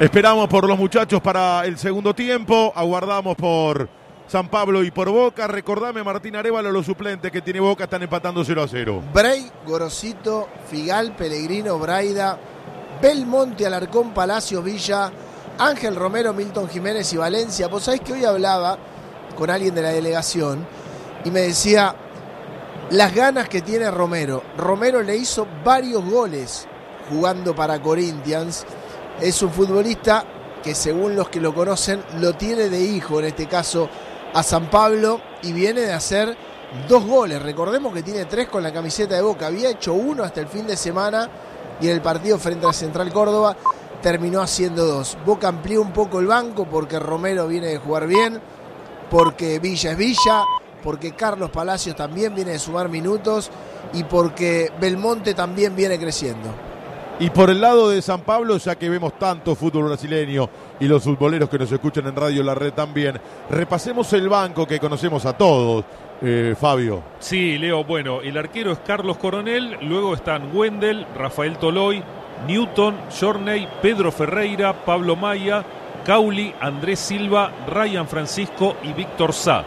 Esperamos por los muchachos para el segundo tiempo, aguardamos por San Pablo y por Boca. Recordame, Martín Arévalo, los suplentes que tiene Boca están empatando 0-0. Bray, Gorosito, Figal, Pellegrino, Braida, Belmonte, Alarcón, Palacios, Villa, Ángel Romero, Milton Jiménez y Valencia. Vos sabés que hoy hablaba con alguien de la delegación y me decía las ganas que tiene Romero. Romero le hizo varios goles jugando para Corinthians. Es un futbolista que, según los que lo conocen, lo tiene de hijo, en este caso a San Pablo, y viene de hacer 2 goles. Recordemos que tiene 3 con la camiseta de Boca. Había hecho 1 hasta el fin de semana y en el partido frente a Central Córdoba terminó haciendo 2. Boca amplió un poco el banco porque Romero viene de jugar bien, porque Villa es Villa, porque Carlos Palacios también viene de sumar minutos y porque Belmonte también viene creciendo. Y por el lado de San Pablo, ya que vemos tanto fútbol brasileño y los futboleros que nos escuchan en Radio La Red también, repasemos el banco que conocemos a todos, Fabio. Sí, Leo, bueno, el arquero es Carlos Coronel, luego están Wendel, Rafael Toloy, Newton, Jorney, Pedro Ferreira, Pablo Maya, Cauli, Andrés Silva, Ryan Francisco y Víctor Sá.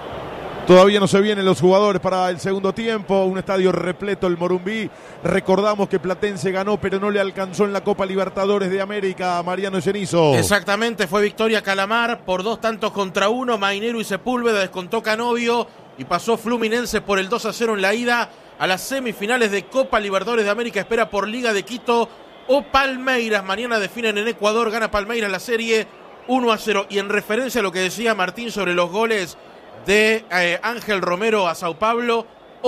Todavía no se vienen los jugadores para el segundo tiempo, un estadio repleto el Morumbí. Recordamos que Platense ganó, pero no le alcanzó en la Copa Libertadores de América a Mariano Cenizo. Exactamente, fue victoria Calamar por 2-1. Mainero y Sepúlveda descontó Canovio y pasó Fluminense por el 2-0 en la ida a las semifinales de Copa Libertadores de América. Espera por Liga de Quito o Palmeiras. Mañana definen en Ecuador, gana Palmeiras la serie 1-0. Y en referencia a lo que decía Martín sobre los goles de Ángel Romero a Sao Paulo,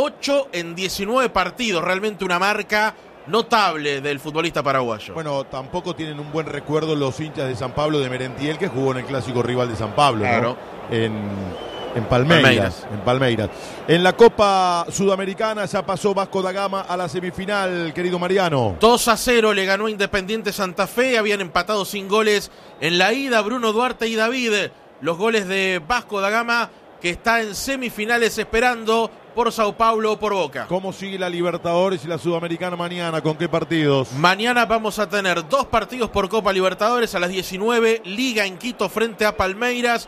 8 en 19 partidos, realmente una marca notable del futbolista paraguayo. Bueno, tampoco tienen un buen recuerdo los hinchas de San Pablo de Merentiel, que jugó en el clásico rival de San Pablo, claro, ¿no? En Palmeiras. En la Copa Sudamericana ya pasó Vasco da Gama a la semifinal, querido Mariano. 2-0 le ganó Independiente Santa Fe, habían empatado sin goles en la ida, Bruno Duarte y David, los goles de Vasco da Gama, que está en semifinales esperando por Sao Paulo o por Boca. ¿Cómo sigue la Libertadores y la Sudamericana mañana? ¿Con qué partidos? Mañana vamos a tener 2 partidos por Copa Libertadores a las 19, Liga en Quito frente a Palmeiras,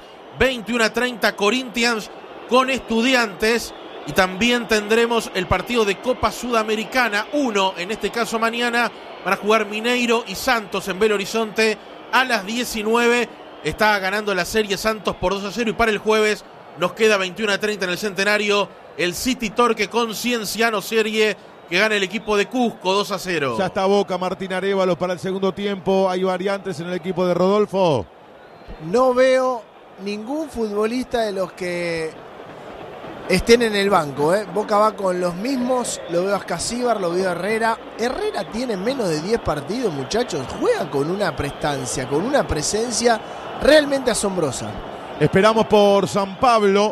21:30 Corinthians con Estudiantes, y también tendremos el partido de Copa Sudamericana, 1 en este caso mañana, para jugar Mineiro y Santos en Belo Horizonte a las 19. Está ganando la serie Santos por 2-0 y para el jueves nos queda 21:30 en el Centenario, el City Torque con Cienciano serie que gana el equipo de Cusco 2-0. Ya está Boca, Martín Arévalo para el segundo tiempo. ¿Hay variantes en el equipo de Rodolfo? No veo ningún futbolista de los que estén en el banco, ¿eh? Boca va con los mismos, lo veo a Escasíbar, lo veo a Herrera. Herrera tiene menos de 10 partidos, muchachos. Juega con una prestancia, con una presencia realmente asombrosa. Esperamos por San Pablo,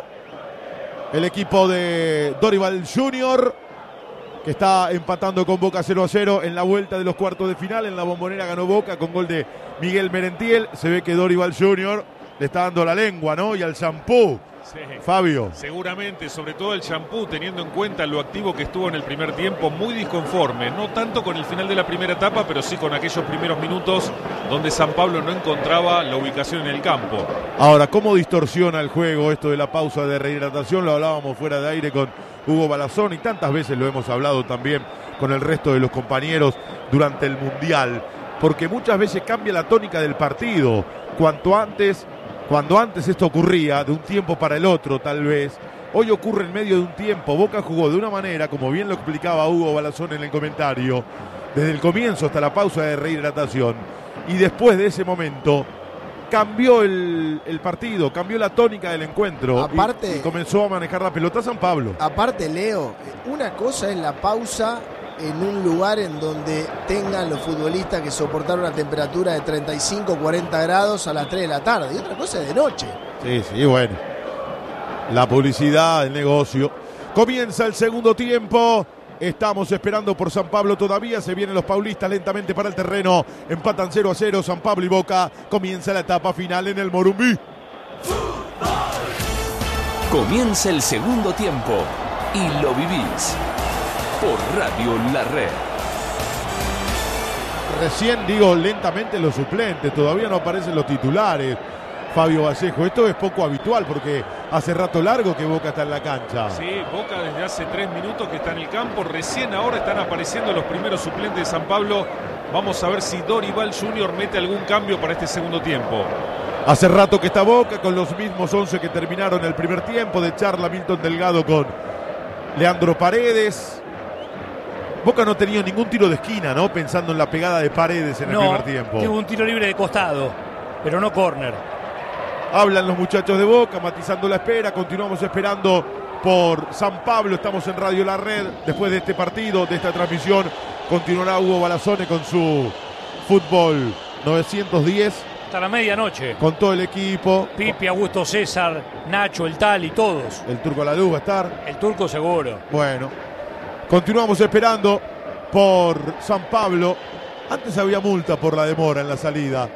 el equipo de Dorival Junior, que está empatando con Boca 0-0 en la vuelta de los cuartos de final. En la Bombonera ganó Boca con gol de Miguel Merentiel. Se ve que Dorival Junior le está dando la lengua, ¿no? Y al champú. Sí, Fabio. Seguramente, sobre todo el champú, teniendo en cuenta lo activo que estuvo en el primer tiempo, muy disconforme, no tanto con el final de la primera etapa, pero sí con aquellos primeros minutos donde San Pablo no encontraba la ubicación en el campo. Ahora, ¿cómo distorsiona el juego esto de la pausa de rehidratación? Lo hablábamos fuera de aire con Hugo Balazón y tantas veces lo hemos hablado también con el resto de los compañeros durante el Mundial, porque muchas veces cambia la tónica del partido. Cuando antes esto ocurría de un tiempo para el otro, tal vez, hoy ocurre en medio de un tiempo. Boca jugó de una manera, como bien lo explicaba Hugo Balazón en el comentario, desde el comienzo hasta la pausa de rehidratación, y después de ese momento cambió el partido, cambió la tónica del encuentro. Aparte, y comenzó a manejar la pelota San Pablo. Aparte, Leo, una cosa es la pausa en un lugar en donde tengan los futbolistas que soportar una temperatura de 35, 40 grados a las 3 de la tarde. Y otra cosa es de noche. Sí, bueno. La publicidad, el negocio. Comienza el segundo tiempo. Estamos esperando por San Pablo todavía. Se vienen los paulistas lentamente para el terreno. Empatan 0-0 San Pablo y Boca. Comienza la etapa final en el Morumbí. Comienza el segundo tiempo y lo vivís por Radio La Red. recién digo lentamente los suplentes, todavía no aparecen los titulares. Fabio Vallejo, esto es poco habitual porque hace rato largo que Boca está en la cancha. Sí, Boca desde hace 3 minutos que está en el campo, recién ahora están apareciendo los primeros suplentes de San Pablo. Vamos a ver si Dorival Jr. mete algún cambio para este segundo tiempo. Hace rato que está Boca con los mismos 11 que terminaron el primer tiempo, de charla Milton Delgado con Leandro Paredes. Boca no tenía ningún tiro de esquina, ¿no? Pensando en la pegada de Paredes en el primer tiempo. Tuvo un tiro libre de costado, pero no córner. Hablan los muchachos de Boca, matizando la espera. Continuamos esperando por San Pablo. Estamos en Radio La Red. Después de este partido, de esta transmisión, continuará Hugo Balazone con su fútbol 910. Hasta la medianoche. Con todo el equipo. Pipi, Augusto César, Nacho, el Tali, todos. El Turco La Luz va a estar. El Turco seguro. Bueno, continuamos esperando por San Pablo. Antes había multa por la demora en la salida.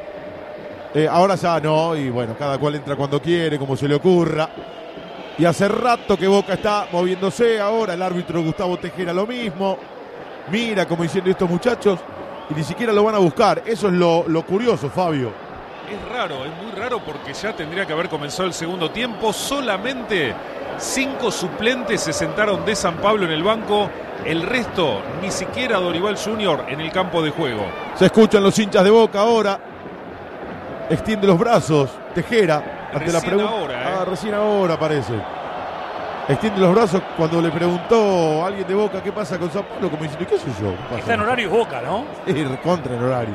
Ahora ya no, y bueno, cada cual entra cuando quiere, como se le ocurra. Y hace rato que Boca está moviéndose. Ahora el árbitro Gustavo Tejera lo mismo. Mira como diciendo estos muchachos, y ni siquiera lo van a buscar. Eso es lo curioso, Fabio. Es raro, es muy raro porque ya tendría que haber comenzado el segundo tiempo. Solamente 5 suplentes se sentaron de San Pablo en el banco. El resto, ni siquiera Dorival Jr. en el campo de juego. Se escuchan los hinchas de Boca ahora. Extiende los brazos Tejera ante la pregunta. Recién ahora parece. Extiende los brazos cuando le preguntó a alguien de Boca qué pasa con San Pablo, como diciendo, ¿qué sé yo? ¿Qué pasa? Está en horario Boca, ¿no? Contra en horario.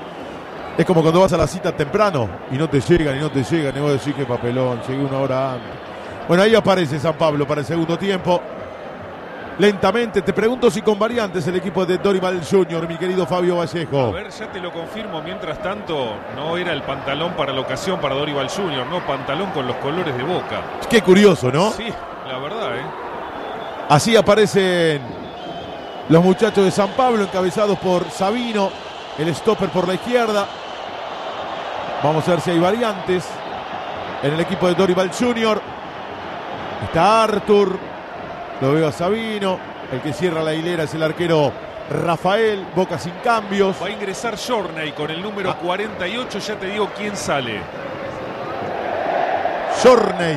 Es como cuando vas a la cita temprano y no te llegan, y vos decís qué papelón, llegué 1 hora antes. Bueno, ahí aparece San Pablo para el segundo tiempo. Lentamente, te pregunto si con variantes el equipo de Dorival Jr., mi querido Fabio Vallejo. A ver, ya te lo confirmo. Mientras tanto, no era el pantalón para la ocasión para Dorival Jr., no, pantalón con los colores de Boca. Qué curioso, ¿no? Sí, la verdad, Así aparecen los muchachos de San Pablo, encabezados por Sabino, el stopper por la izquierda. Vamos a ver si hay variantes en el equipo de Dorival Jr. Está Artur. Lo veo a Sabino. El que cierra la hilera es el arquero Rafael. Boca sin cambios. Va a ingresar Jorney con el número 48. Ya te digo quién sale. Jorney.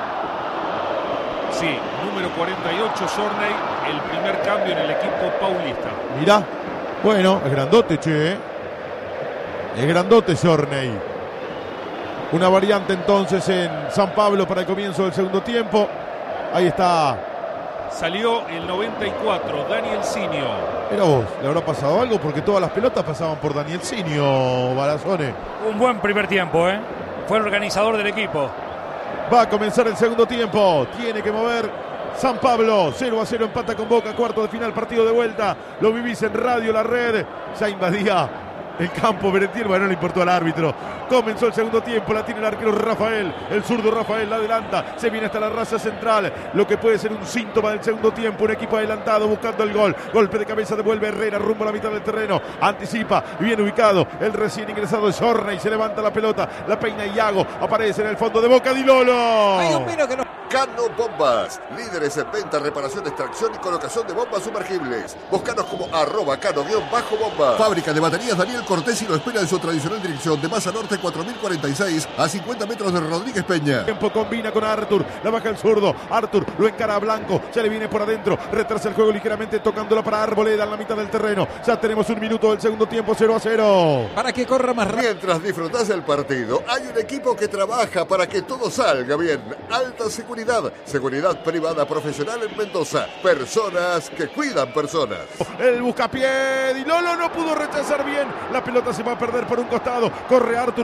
Sí, número 48, Jorney. El primer cambio en el equipo paulista. Mirá. Bueno, es grandote, che. Es grandote Jorney. Una variante entonces en San Pablo para el comienzo del segundo tiempo. Ahí está. Salió el 94, Daniel Sinio. Mira vos, ¿le habrá pasado algo? Porque todas las pelotas pasaban por Daniel Sinio, Balazone. Un buen primer tiempo, Fue el organizador del equipo. Va a comenzar el segundo tiempo. Tiene que mover San Pablo. 0-0 empata con Boca. Cuarto de final, partido de vuelta. Lo vivís en Radio La Red. Ya invadía el campo Berentiel, bueno, no le importó al árbitro. Comenzó el segundo tiempo, la tiene el arquero Rafael, el zurdo Rafael la adelanta, se viene hasta la raza central, lo que puede ser un síntoma del segundo tiempo, un equipo adelantado buscando el gol, golpe de cabeza, devuelve Herrera rumbo a la mitad del terreno, anticipa, bien ubicado, el recién ingresado Jorney, se levanta la pelota, la peina Iago, aparece en el fondo de Boca Di Lolo. Hay un vino que no... Cano Bombas, líderes en venta, reparación, extracción y colocación de bombas sumergibles. Búscanos como @cano_bomba. Fábrica de baterías Daniel Cortés y lo espera en su tradicional dirección de Masa Norte 4046 a 50 metros de Rodríguez Peña. Tiempo combina con Artur, la baja el zurdo, Artur lo encara a Blanco, se le viene por adentro, retrasa el juego ligeramente tocándola para Arboleda en la mitad del terreno. Ya tenemos un minuto del segundo tiempo, 0-0. Para que corra más rápido. Mientras disfrutás del partido, hay un equipo que trabaja para que todo salga bien. Alta seguridad. Seguridad privada profesional en Mendoza. Personas que cuidan personas. El buscapié Di Lolo no pudo rechazar bien. La pelota se va a perder por un costado. Corre Artur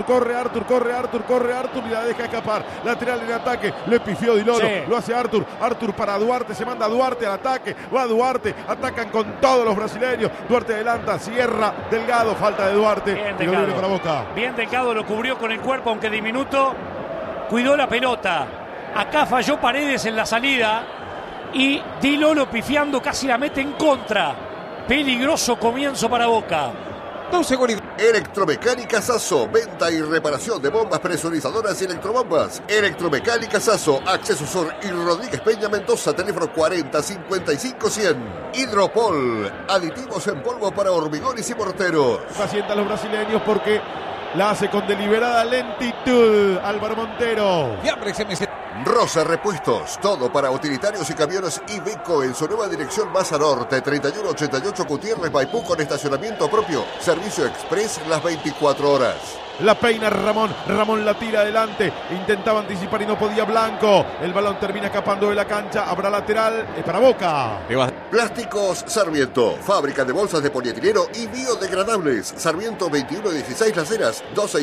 y la deja escapar. Lateral en ataque. Le pifió Di Lolo. Sí. Lo hace Artur. Artur para Duarte. Se manda Duarte al ataque. Va Duarte. Atacan con todos los brasileños. Duarte adelanta. Cierra. Delgado. Falta de Duarte. Bien Delgado. Para Boca. Bien Delgado. Lo cubrió con el cuerpo aunque diminuto. Cuidó la pelota. Acá falló Paredes en la salida y Di Lolo pifiando casi la mete en contra. Peligroso comienzo para Boca. Con seguridad. Electromecánica Sasso, venta y reparación de bombas presurizadoras y electrobombas. Electromecánica Sasso, Acceso Sur y Rodríguez Peña Mendoza, teléfono 40 55 100. Hidropol, aditivos en polvo para hormigones y morteros. Pacientan los brasileños porque la hace con deliberada lentitud Álvaro Montero. Rosa Repuestos, todo para utilitarios y camiones Iveco en su nueva dirección Maza Norte, 3188 Gutiérrez Maipú, con estacionamiento propio, servicio express las 24 horas. La peina Ramón, Ramón la tira adelante, intentaba anticipar y no podía Blanco, el balón termina escapando de la cancha, habrá lateral, es para Boca. Plásticos Sarmiento, fábrica de bolsas de polietileno y biodegradables. Sarmiento 2116 Las Heras,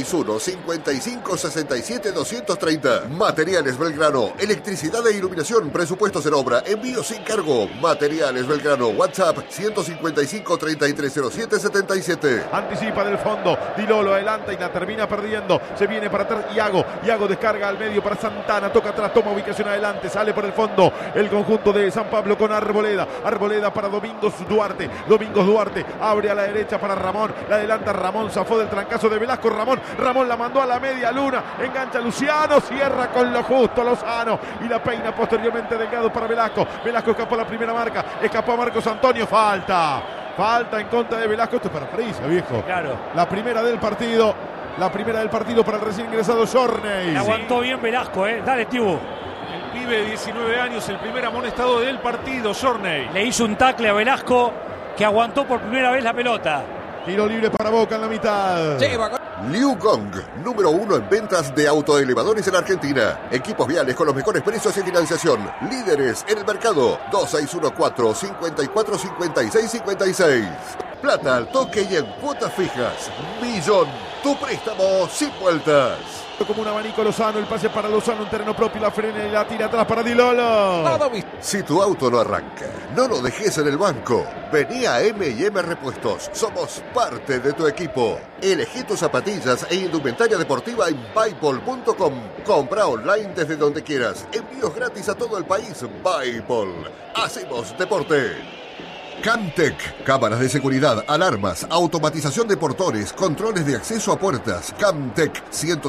261-5567-230. Materiales Belgrano, electricidad e iluminación, presupuestos en obra, envío sin cargo. Materiales Belgrano, WhatsApp 155-3307-77. Anticipa del fondo, Dilolo adelanta y la termina perdiendo, se viene para atrás Iago descarga al medio para Santana, toca atrás, toma ubicación adelante, sale por el fondo el conjunto de San Pablo con Arboleda para Domingos Duarte, abre a la derecha para Ramón, la adelanta Ramón, zafó del trancazo de Velasco, Ramón la mandó a la media luna, engancha Luciano, cierra con lo justo Lozano y la peina posteriormente Delgado para Velasco escapó la primera marca, escapó a Marcos Antonio, falta en contra de Velasco, esto es para Parisa, viejo. Claro. La primera del partido para el recién ingresado Jorney. Aguantó bien Velasco, dale, Tibu. El pibe de 19 años, el primer amonestado del partido, Jorney. Le hizo un tackle a Velasco que aguantó por primera vez la pelota. Tiro libre para Boca en la mitad. Liu Gong, número 1 en ventas de autoelevadores en Argentina. Equipos viales con los mejores precios y financiación. Líderes en el mercado. 2614-545656. Plata al toque y en cuotas fijas. Millón, tu préstamo sin vueltas. Como un abanico Lozano, el pase para Lozano en terreno propio, la frena y la tira atrás para Dilolo. Si tu auto no arranca, no lo dejes en el banco. Vení a M&M Repuestos, somos parte de tu equipo. Elegí tus zapatillas e indumentaria deportiva en Buypol.com. Compra online desde donde quieras. Envíos gratis a todo el país. Buypol. Hacemos deporte. Camtec, cámaras de seguridad, alarmas, automatización de portones, controles de acceso a puertas. Camtec,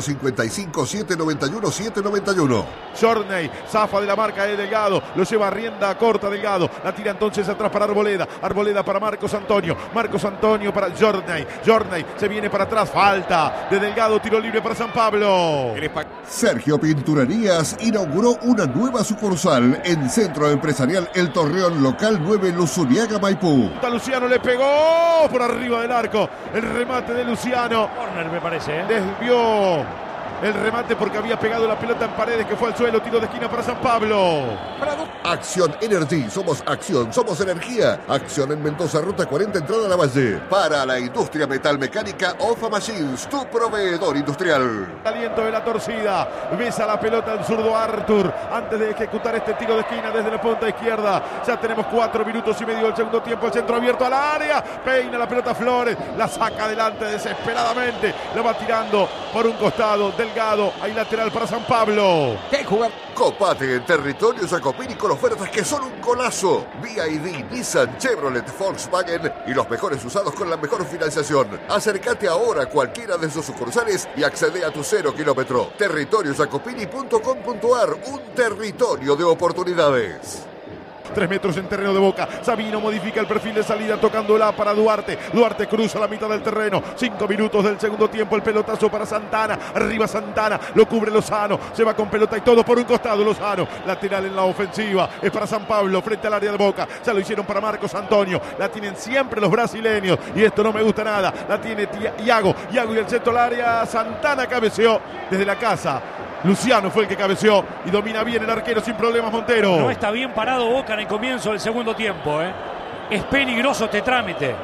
155-791-791. Jorney, zafa de la marca de Delgado, lo lleva a rienda corta Delgado, la tira entonces atrás para Arboleda para Marcos Antonio para Jorney, se viene para atrás, falta de Delgado, tiro libre para San Pablo. Sergio Pinturerías inauguró una nueva sucursal en Centro Empresarial El Torreón, local 9, Luzuriaga, Maipú. Luciano le pegó por arriba del arco, el remate de Luciano. Corner me parece, Desvió el remate porque había pegado la pelota en Paredes, que fue al suelo, tiro de esquina para San Pablo. Acción Energy, somos acción, somos energía. Acción en Mendoza, ruta 40, entrada a la Valle. Para la industria metalmecánica, Ofa Machines, tu proveedor industrial. Aliento de la torcida, besa la pelota el zurdo Artur antes de ejecutar este tiro de esquina desde la punta izquierda. Ya tenemos 4 minutos y medio del segundo tiempo, el centro abierto al área, peina la pelota Flores, la saca adelante desesperadamente, la va tirando por un costado Delgado, hay lateral para San Pablo. Copate en territorio Jacopini con ofertas que son un golazo. BYD, Nissan, Chevrolet, Volkswagen y los mejores usados con la mejor financiación. Acércate ahora a cualquiera de sus sucursales y accede a tu 0 kilómetro. Territoriojacopini.com.ar, un territorio de oportunidades. 3 metros en terreno de Boca. Sabino modifica el perfil de salida tocándola para Duarte. Duarte cruza la mitad del terreno. 5 minutos del segundo tiempo. El pelotazo para Santana. Arriba Santana. Lo cubre Lozano. Se va con pelota y todo por un costado Lozano. Lateral en la ofensiva. Es para San Pablo frente al área de Boca. Ya lo hicieron para Marcos Antonio. La tienen siempre los brasileños. Y esto no me gusta nada. La tiene Iago. Iago y el centro al área. Santana cabeceó desde la casa. Luciano fue el que cabeceó y domina bien el arquero sin problemas Montero. No está bien parado Boca en el comienzo del segundo tiempo. Es peligroso este trámite.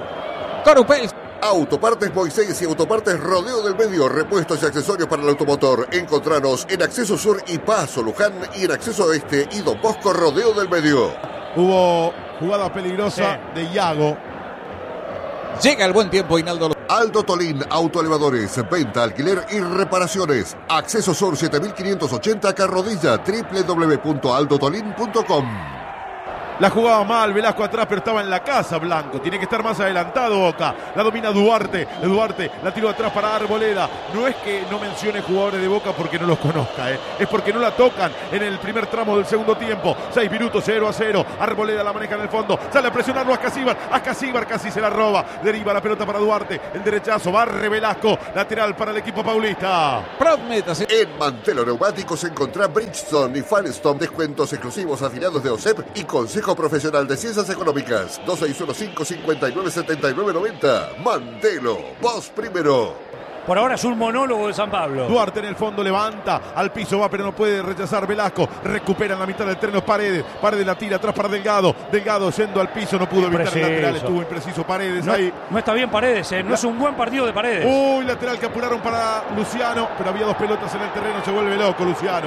Autopartes Moisés y Autopartes Rodeo del Medio, repuestos y accesorios para el automotor. Encontranos en Acceso Sur y Paso Luján y en Acceso Oeste y Don Bosco Rodeo del Medio. Hubo jugada peligrosa de Iago. Llega el buen tiempo, Hinaldo. Aldo Tolín, autoelevadores, venta, alquiler y reparaciones. Acceso Sur 7580 Carrodilla, www.aldotolin.com. La jugaba mal, Velasco atrás, pero estaba en la casa Blanco. Tiene que estar más adelantado Boca. La domina Duarte. Duarte la tiró atrás para Arboleda. No es que no mencione jugadores de Boca porque no los conozca, es porque no la tocan en el primer tramo del segundo tiempo. 6 minutos, 0-0. Arboleda la maneja en el fondo. Sale a presionarlo a Ascasíbar. Ascasíbar casi se la roba. Deriva la pelota para Duarte. El derechazo. Barre Velasco. Lateral para el equipo paulista. En Mantelo Neumáticos encontrá Bridgestone y Firestone. Descuentos exclusivos afiliados de OSEP y Consejo Profesional de Ciencias Económicas. 2615-59-7990. Mantelo, vos primero. Por ahora es un monólogo de San Pablo. Duarte en el fondo levanta, al piso va pero no puede rechazar Velasco, recupera en la mitad del terreno Paredes la tira atrás para Delgado yendo al piso, no pudo evitar el lateral, estuvo impreciso Paredes ahí. No está bien Paredes, no es un buen partido de Paredes. Uy, lateral que apuraron para Luciano, pero había 2 pelotas en el terreno, se vuelve loco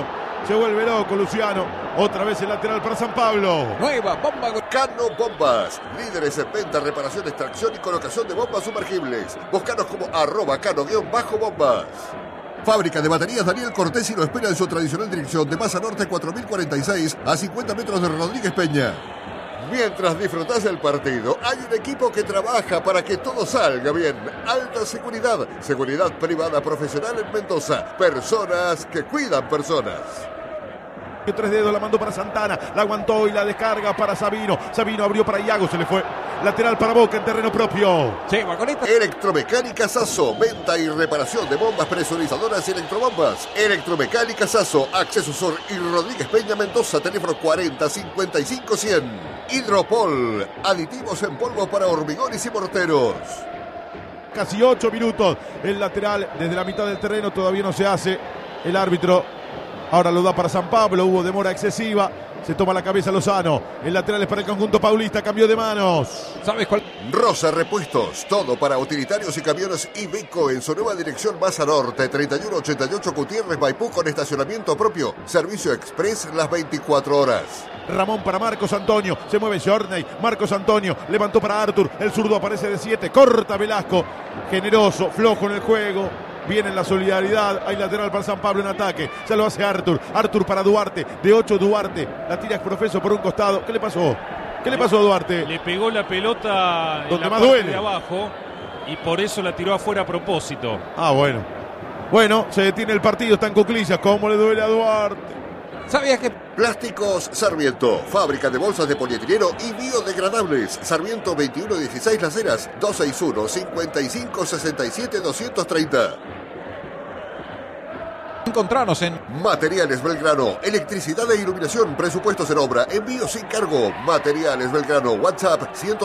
Luciano, otra vez el lateral para San Pablo. Nueva bomba. Cano Bombas, líderes en venta, reparación, extracción y colocación de bombas sumergibles. Búscanos como @cano_bombas. Fábrica de baterías Daniel Cortesi lo espera en su tradicional dirección de Masa Norte 4046 a 50 metros de Rodríguez Peña. Mientras disfrutás del partido, hay un equipo que trabaja para que todo salga bien. Alta seguridad, seguridad privada profesional en Mendoza. Personas que cuidan personas. 3 dedos, la mandó para Santana, la aguantó y la descarga para Sabino abrió para Iago, se le fue. Lateral para Boca en terreno propio. Electromecánica Sasso, venta y reparación de bombas presurizadoras y electrobombas. Electromecánica Sasso, Acceso Sur y Rodríguez Peña Mendoza, teléfono 40-55-100. Hidropol, aditivos en polvo para hormigones y morteros. Casi 8 minutos, el lateral desde la mitad del terreno todavía no se hace. El árbitro ahora lo da para San Pablo, hubo demora excesiva. Se toma la cabeza Lozano. El lateral es para el conjunto paulista. Cambio de manos. ¿Sabes cuál? Rosa Repuestos. Todo para utilitarios y camiones Iveco en su nueva dirección Masa Norte. 3188 Gutiérrez Maipú con estacionamiento propio. Servicio express las 24 horas. Ramón para Marcos Antonio. Se mueve Jorney. Marcos Antonio levantó para Artur. El zurdo aparece de 7. Corta Velasco. Generoso, flojo en el juego. Viene en la solidaridad, hay lateral para San Pablo en ataque, ya lo hace Artur para Duarte, de 8 Duarte, la tira Profeso por un costado. ¿Qué le pasó a Duarte? Le pegó la pelota donde en la más parte duele de abajo y por eso la tiró afuera a propósito. Bueno, se detiene el partido, está en cuclillas. ¿Cómo le duele a Duarte? ¿Sabías que Plásticos Sarmiento, fábrica de bolsas de polietileno y biodegradables? Sarmiento 2116 Las Heras, 261-5567-230. encontrarnos en Materiales Belgrano, electricidad e iluminación, presupuestos en obra, envío sin cargo. Materiales Belgrano, WhatsApp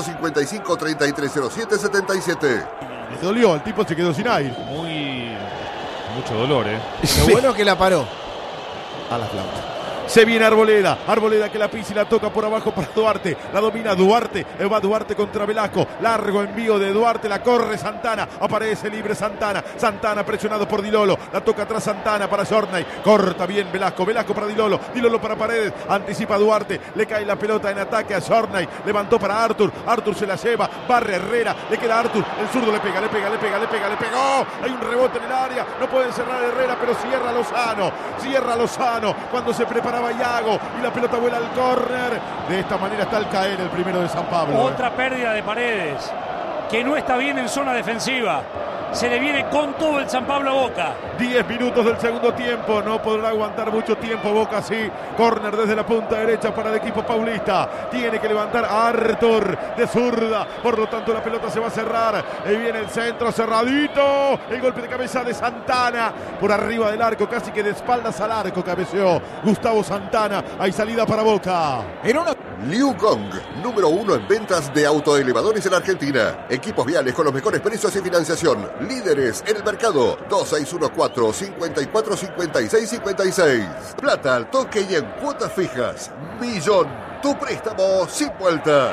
155-3307-77. Le dolió, el tipo se quedó sin aire. Mucho dolor, Lo bueno que la paró. A la flauta. Se viene Arboleda que la pisa y la toca por abajo para Duarte, la domina Duarte, va Duarte contra Velasco, largo envío de Duarte, la corre Santana, aparece libre Santana presionado por Dilolo, la toca atrás Santana para Jorney, corta bien Velasco para Dilolo para Paredes, anticipa Duarte, le cae la pelota en ataque a Jorney, levantó para Artur se la lleva, barre Herrera, le queda a Artur, el zurdo le pegó, hay un rebote en el área, no pueden cerrar Herrera, pero cierra Lozano, cuando se prepara Iago y la pelota vuela al córner. De esta manera está al caer el primero de San Pablo. Otra pérdida de Paredes, que no está bien en zona defensiva. Se le viene con todo el San Pablo a Boca. 10 minutos del segundo tiempo. No podrá aguantar mucho tiempo Boca, sí. Córner desde la punta derecha para el equipo paulista. Tiene que levantar a Artur de zurda. Por lo tanto la pelota se va a cerrar. Ahí viene el centro cerradito. El golpe de cabeza de Santana. Por arriba del arco, casi que de espaldas al arco cabeceó Gustavo Santana. Hay salida para Boca. Liu Gong, número 1 en ventas de autoelevadores en Argentina. Equipos viales con los mejores precios y financiación. Líderes en el mercado. 2614-545656. Plata al toque y en cuotas fijas. Millón. Tu préstamo sin vueltas.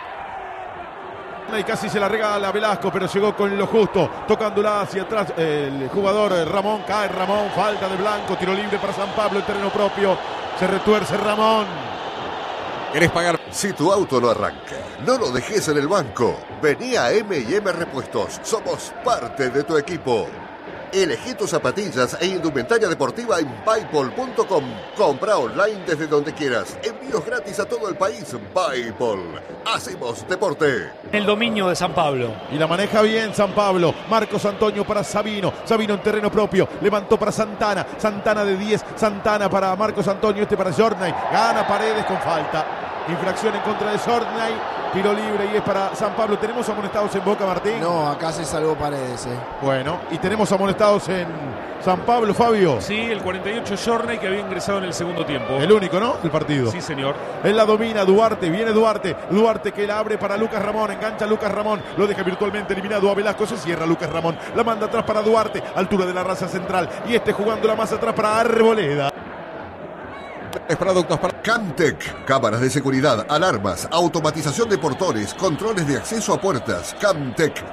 Y casi se la regala Velasco, pero llegó con lo justo, tocándola hacia atrás el jugador Ramón. Cae Ramón, falta de Blanco, tiro libre para San Pablo en terreno propio. Se retuerce Ramón. ¿Querés pagar? Si tu auto no arranca, no lo dejes en el banco. Vení a M&M Repuestos. Somos parte de tu equipo. Elegí tus zapatillas e indumentaria deportiva en paypal.com. Compra online desde donde quieras. Envíos gratis a todo el país. Paypal. Hacemos deporte. El dominio de San Pablo. Y la maneja bien San Pablo. Marcos Antonio para Sabino. Sabino en terreno propio. Levantó para Santana. Santana de 10. Santana para Marcos Antonio. Este para Jornay. Gana Paredes con falta. Infracción en contra de Jornay. Tiro libre y es para San Pablo. ¿Tenemos amonestados en Boca, Martín? No, acá se salvó Paredes. Bueno, y tenemos amonestados en San Pablo, Fabio. Sí, el 48 Jorney que había ingresado en el segundo tiempo. El único, ¿no? El partido. Sí, señor. Él la domina, Duarte, viene Duarte. Duarte que la abre para Lucas Ramón, engancha a Lucas Ramón, lo deja virtualmente eliminado a Velasco, se cierra Lucas Ramón, la manda atrás para Duarte, altura de la raza central, y este jugándola más atrás para Arboleda. Productos para Camtec, cámaras de seguridad, alarmas, automatización de portones, controles de acceso a puertas. Camtec,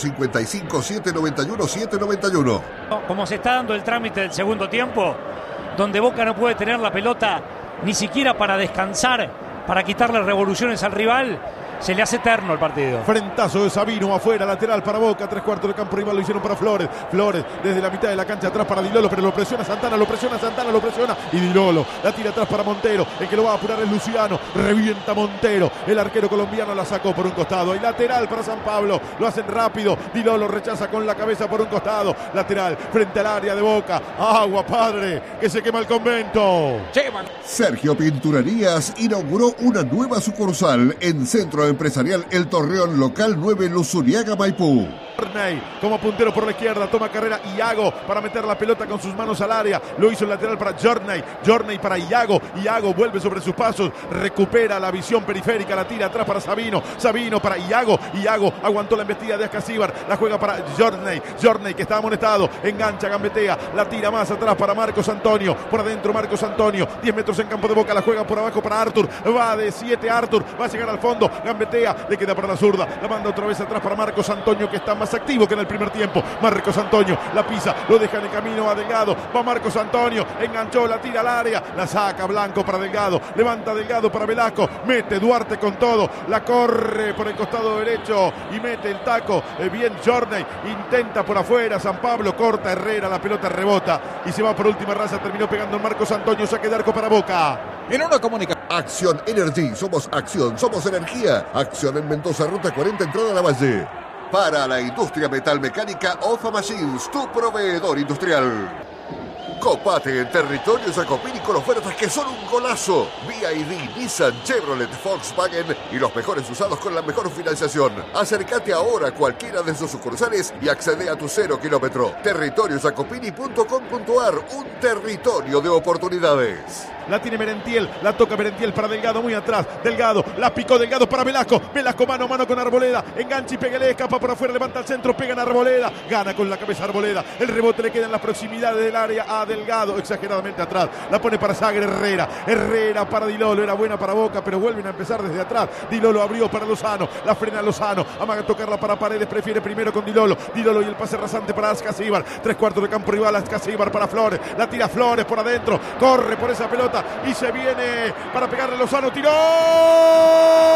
155-791-791. Como se está dando el trámite del segundo tiempo, donde Boca no puede tener la pelota ni siquiera para descansar, para quitarle revoluciones al rival, se le hace eterno el partido. Frentazo de Sabino afuera, lateral para Boca, 3/4 de campo rival, lo hicieron para Flores. Flores desde la mitad de la cancha atrás para Di Lolo, pero lo presiona Santana, lo presiona y Di Lolo la tira atrás para Montero. El que lo va a apurar es Luciano, revienta Montero. El arquero colombiano la sacó por un costado. Y lateral para San Pablo, lo hacen rápido. Di Lolo rechaza con la cabeza por un costado. Lateral frente al área de Boca. Agua, padre, que se quema el convento. Sergio Pinturerías inauguró una nueva sucursal en Centro Empresarial El Torreón, local 9, Luzuriaga, Maipú. Jornay como puntero por la izquierda, toma carrera Iago para meter la pelota con sus manos al área, lo hizo el lateral para Jornay para Iago vuelve sobre sus pasos, recupera la visión periférica, la tira atrás para Sabino para Iago aguantó la embestida de Ascasíbar, la juega para Jornay que está amonestado, engancha, gambetea, la tira más atrás para Marcos Antonio, por adentro Marcos Antonio, 10 metros en campo de Boca, la juega por abajo para Arthur, va de 7 Arthur, va a llegar al fondo, gambetea, le queda para la zurda, la manda otra vez atrás para Marcos Antonio, que está más activo que en el primer tiempo. Marcos Antonio la pisa, lo deja en el camino a Delgado, va Marcos Antonio, enganchó, la tira al área, la saca Blanco para Delgado, levanta Delgado para Velasco, mete Duarte con todo, la corre por el costado derecho y mete el taco, bien Jornay, intenta por afuera, San Pablo corta, Herrera, la pelota rebota y se va por última raza, terminó pegando en Marcos Antonio, saque de arco para Boca. en una comunicación. Acción Energy, somos acción, somos energía. Acción en Mendoza, ruta 40, entrada a la Valle. Para la industria metalmecánica, OFA Machines, tu proveedor industrial. Copate en territorio Jacopini con ofertas que son un golazo. BYD, Nissan, Chevrolet, Volkswagen y los mejores usados con la mejor financiación. Acércate ahora a cualquiera de sus sucursales y accede a tu 0 kilómetro. Territoriojacopini.com.ar, un territorio de oportunidades. La tiene Merentiel, la toca Merentiel para Delgado, muy atrás. Delgado, la picó Delgado para Velasco. Velasco mano a mano con Arboleda. Engancha y pégale, escapa por afuera, levanta al centro, pega en Arboleda. Gana con la cabeza Arboleda. El rebote le queda en las proximidades del área a Delgado, exageradamente atrás. La pone para Sagre Herrera. Herrera para Di Lolo, era buena para Boca, pero vuelven a empezar desde atrás. Di Lolo abrió para Lozano, la frena Lozano. Amaga tocarla para Paredes, prefiere primero con Di Lolo. Di Lolo y el pase rasante para Ascasíbar. 3/4 de campo rival, Ascasíbar para Flores. La tira Flores por adentro, corre por esa pelota y se viene para pegarle Lozano, tiró.